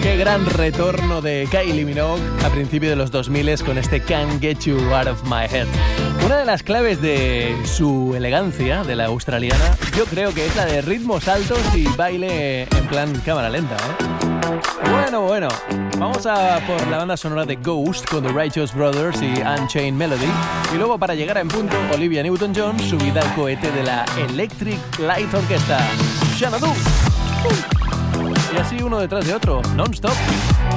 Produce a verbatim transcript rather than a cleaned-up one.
Qué gran retorno de Kylie Minogue a principios de los dos mil con este Can't Get You Out of My Head. Una de las claves de su elegancia, de la australiana, yo creo que es la de ritmos altos y baile en plan cámara lenta, ¿eh? Bueno, bueno, vamos a por la banda sonora de Ghost con The Righteous Brothers y Unchained Melody. Y luego, para llegar a en punto, Olivia Newton-John, subida al cohete de la Electric Light Orchestra. Xanadu. Y así uno detrás de otro, non-stop.